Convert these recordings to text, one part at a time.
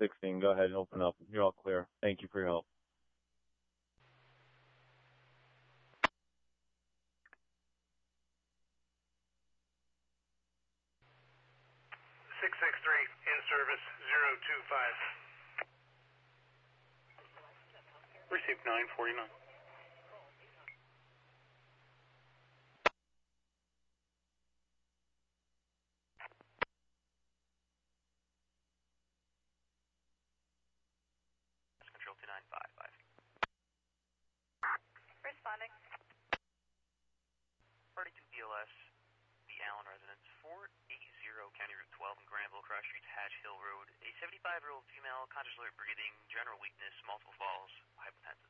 4216, go ahead and open up. You're all clear. Thank you for your help. In service 025. Received 949. Control 2955. Responding. 32 BLS, the Allen residence, 480 County Route 12 in Granville, Cross Streets, Hatch Hill Road. A 75-year-old female, conscious alert breathing, general weakness, multiple falls, hypotensive.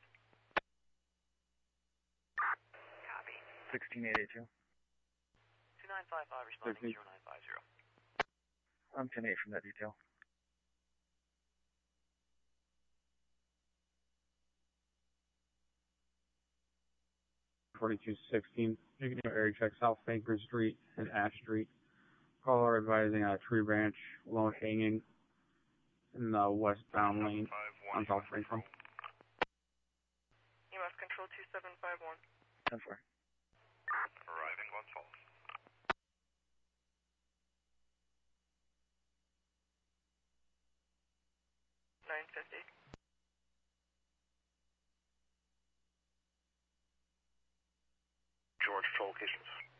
Copy. 16882. 2955 responding 0950. I'm 10-8 from that detail. Making an area check South Baker Street and Ash Street. Caller advising a tree branch low hanging in the westbound lane on South Baker. EMS control 2751. 10-4. Arriving Glens Falls. George to locations.